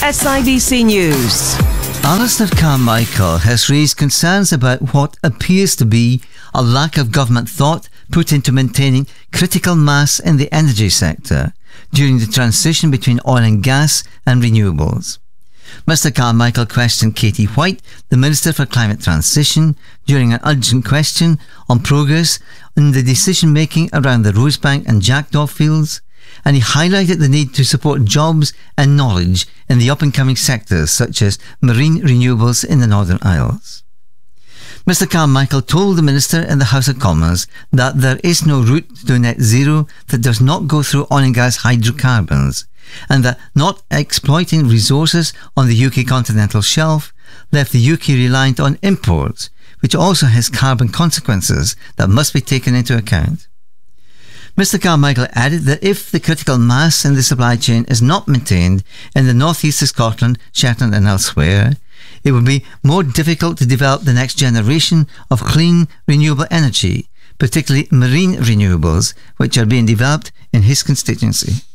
SIBC News. Alistair Carmichael has raised concerns about what appears to be a lack of government thought put into maintaining critical mass in the energy sector during the transition between oil and gas and renewables. Mr Carmichael questioned Katie White, the Minister for Climate Transition, during an urgent question on progress in the decision-making around the Rosebank and Jackdaw fields, and he highlighted the need to support jobs and knowledge in the up-and-coming sectors such as marine renewables in the Northern Isles. Mr Carmichael told the Minister in the House of Commons that there is no route to net zero that does not go through oil and gas hydrocarbons, and that not exploiting resources on the UK continental shelf left the UK reliant on imports, which also has carbon consequences that must be taken into account. Mr Carmichael added that if the critical mass in the supply chain is not maintained in the northeast of Scotland, Shetland and elsewhere, it would be more difficult to develop the next generation of clean, renewable energy, particularly marine renewables, which are being developed in his constituency.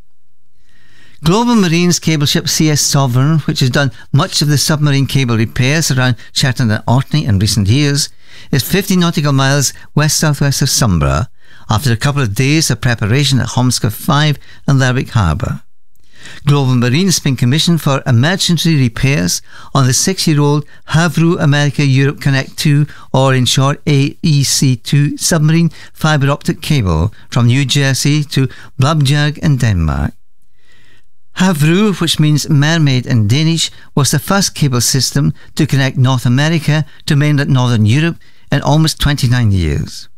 Global Marine's cable ship CS Sovereign, which has done much of the submarine cable repairs around Shetland and Orkney in recent years, is 50 nautical miles west-southwest of Sombra, after a couple of days of preparation at Holmescliff 5 and Lerwick Harbour. Global Marine has been commissioned for emergency repairs on the 6-year-old Havre America Europe Connect 2, or in short AEC2, submarine fibre optic cable from New Jersey to Blabjerg in Denmark. Havre, which means mermaid in Danish, was the first cable system to connect North America to mainland Northern Europe in almost 29 years.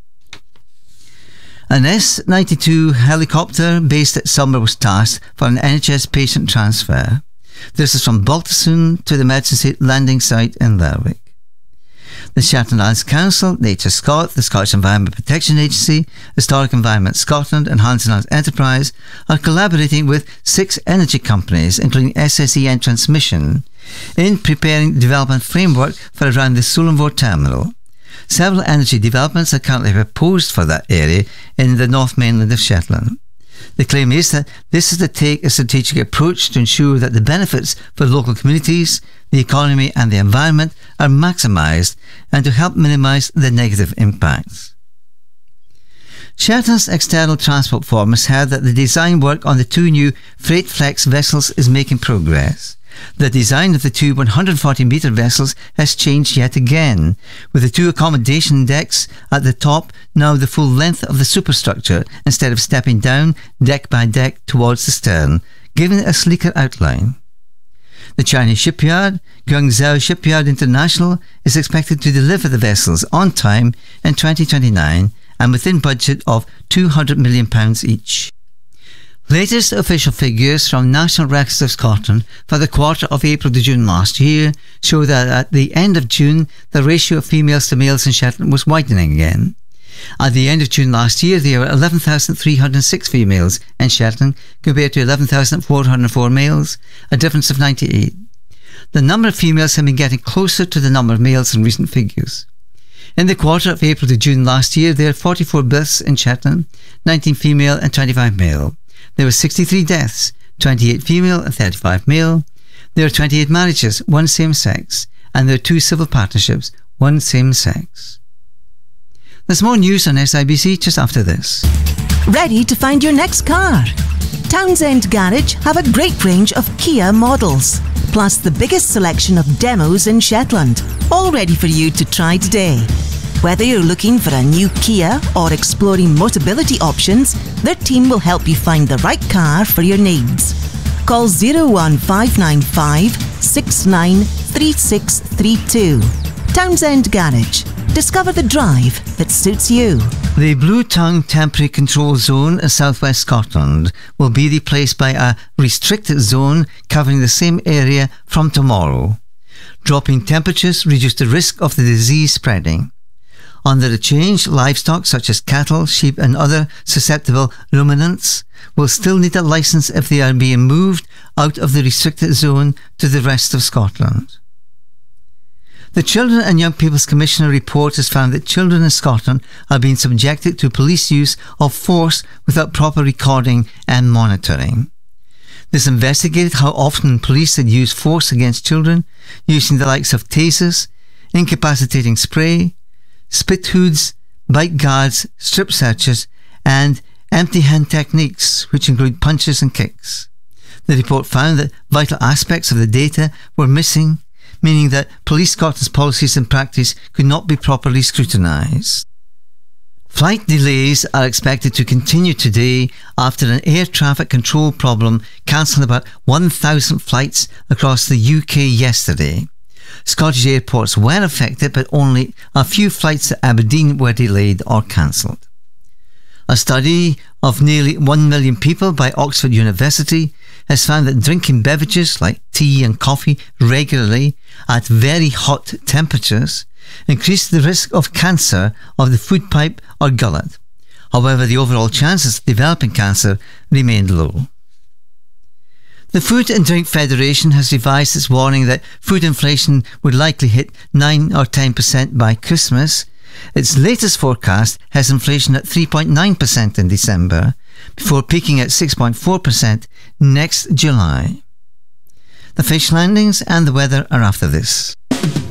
An S-92 helicopter based at Sombra was tasked for an NHS patient transfer. This is from Baltusson to the emergency landing site in Lerwick. The Shetland Islands Council, Nature Scot, the Scottish Environment Protection Agency, Historic Environment Scotland and Hanson Islands Enterprise are collaborating with 6 energy companies, including SSEN Transmission, in preparing the development framework for around the Sullingvoort terminal. Several energy developments are currently proposed for that area in the North Mainland of Shetland. The claim is that this is to take a strategic approach to ensure that the benefits for local communities, the economy and the environment are maximised and to help minimise the negative impacts. Shetland's External Transport Forum has heard that the design work on the 2 new Freight Flex vessels is making progress. The design of the 2 140-metre vessels has changed yet again, with the 2 accommodation decks at the top now the full length of the superstructure instead of stepping down deck by deck towards the stern, giving it a sleeker outline. The Chinese shipyard, Guangzhou Shipyard International, is expected to deliver the vessels on time in 2029 and within budget of £200 million each. Latest official figures from National Records of Scotland for the quarter of April to June last year show that at the end of June, the ratio of females to males in Shetland was widening again. At the end of June last year, there were 11,306 females in Shetland compared to 11,404 males, a difference of 98. The number of females have been getting closer to the number of males in recent figures. In the quarter of April to June last year, there were 44 births in Shetland, 19 female and 25 male. There were 63 deaths, 28 female and 35 male. There were 28 marriages, 1 same-sex, and there are 2 civil partnerships, 1 same-sex. There's more news on SIBC just after this. Ready to find your next car? Townsend Garage have a great range of Kia models, plus the biggest selection of demos in Shetland, all ready for you to try today. Whether you're looking for a new Kia or exploring Motability options, their team will help you find the right car for your needs. Call 01595 693632. Townsend Garage. Discover the drive that suits you. The Blue Tongue Temporary Control Zone in southwest Scotland will be replaced by a restricted zone covering the same area from tomorrow. Dropping temperatures reduce the risk of the disease spreading. Under the change, livestock such as cattle, sheep and other susceptible ruminants will still need a licence if they are being moved out of the restricted zone to the rest of Scotland. The Children and Young People's Commissioner report has found that children in Scotland are being subjected to police use of force without proper recording and monitoring. This investigated how often police had used force against children, using the likes of tasers, incapacitating spray, spit hoods, bite guards, strip searches, and empty hand techniques, which include punches and kicks. The report found that vital aspects of the data were missing, meaning that police Scotland's policies and practice could not be properly scrutinised. Flight delays are expected to continue today after an air traffic control problem cancelled about 1,000 flights across the UK yesterday. Scottish airports were affected, but only a few flights to Aberdeen were delayed or cancelled. A study of nearly 1 million people by Oxford University has found that drinking beverages like tea and coffee regularly at very hot temperatures increased the risk of cancer of the food pipe or gullet. However, the overall chances of developing cancer remained low. The Food and Drink Federation has revised its warning that food inflation would likely hit 9 or 10% by Christmas. Its latest forecast has inflation at 3.9% in December, before peaking at 6.4% next July. The fish landings and the weather are after this.